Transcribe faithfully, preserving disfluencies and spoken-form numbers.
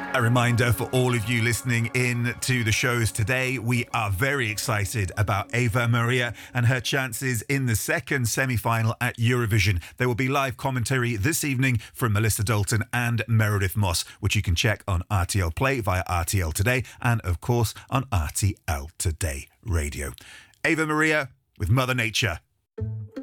A reminder for all of you listening in to the shows today, we are very excited about Ava Maria and her chances in the second semi-final at Eurovision. There will be live commentary this evening from Melissa Dalton and Meredith Moss, which you can check on R T L Play via R T L Today and, of course, on R T L Today Radio. Ava Maria with Mother Nature.